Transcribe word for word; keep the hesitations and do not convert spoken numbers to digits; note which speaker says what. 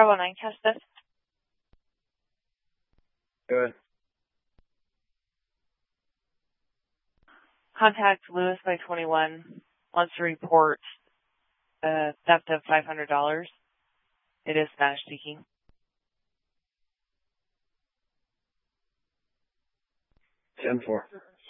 Speaker 1: Bravo nine, cash this.
Speaker 2: Good.
Speaker 1: Contact Lewis by twenty-one. Wants to report uh, theft of five hundred dollars. It is Spanish speaking.
Speaker 2: ten four.